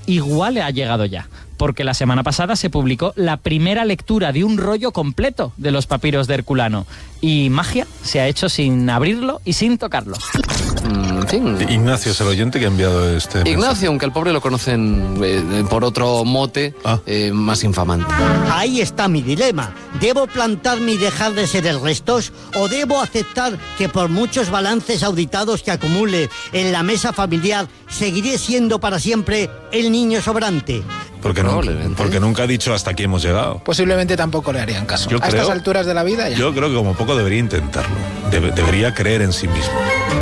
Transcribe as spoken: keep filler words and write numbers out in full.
igual ha llegado ya, porque la semana pasada se publicó la primera lectura de un rollo completo de los papiros de Herculano. Y magia se ha hecho sin abrirlo y sin tocarlo. En fin. Ignacio es el oyente que ha enviado este Ignacio, mensaje. aunque al pobre lo conocen eh, por otro mote Ah. eh, más infamante. Ahí está mi dilema. ¿Debo plantarme y dejar de ser el restos? ¿O debo aceptar que por muchos balances auditados que acumule en la mesa familiar, seguiré siendo para siempre el niño sobrante? Porque, no, Probablemente. porque nunca ha dicho hasta aquí hemos llegado. Posiblemente tampoco le harían caso. Yo A creo- estas alturas de la vida ya. Yo creo que como poco debería intentarlo. Debe- debería creer en sí mismo.